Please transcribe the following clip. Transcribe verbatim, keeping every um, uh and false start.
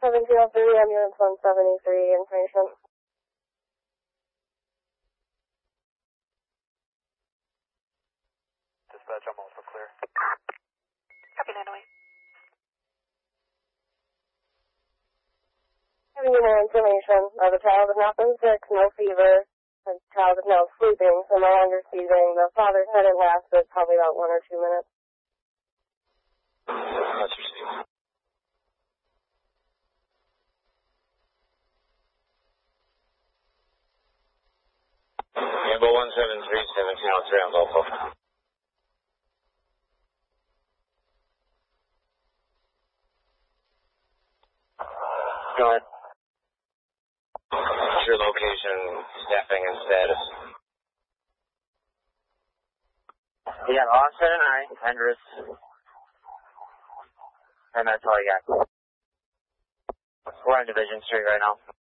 seven two oh three, ambulance one seventy-three, information. Dispatch, I'm also clear. Copy, nine oh eight. Giving you more information. Uh, the child has not been sick, no fever. The child is now sleeping, so no longer seizing. The father said it lasted probably about one or two minutes. That's received. Ambo one seven three, seventeen oh three on Golfo. Go ahead. What's your location, staffing, and status? You got Austin and I, Hendricks. And that's all you got. We're on Division Street right now.